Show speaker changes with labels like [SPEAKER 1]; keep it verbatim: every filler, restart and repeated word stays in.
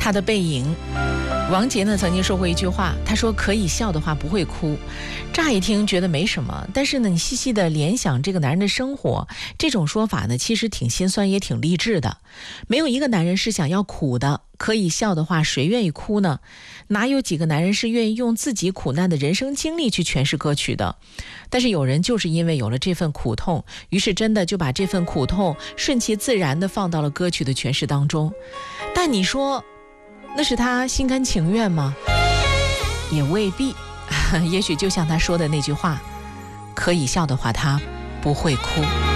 [SPEAKER 1] 他的背影。王杰呢曾经说过一句话，他说可以笑的话不会哭。乍一听觉得没什么，但是呢你细细的联想这个男人的生活，这种说法呢其实挺心酸也挺励志的。没有一个男人是想要苦的，可以笑的话谁愿意哭呢？哪有几个男人是愿意用自己苦难的人生经历去诠释歌曲的？但是有人就是因为有了这份苦痛，于是真的就把这份苦痛顺其自然地放到了歌曲的诠释当中。但你说那是他心甘情愿吗？也未必。也许就像他说的那句话，可以笑的话他不会哭。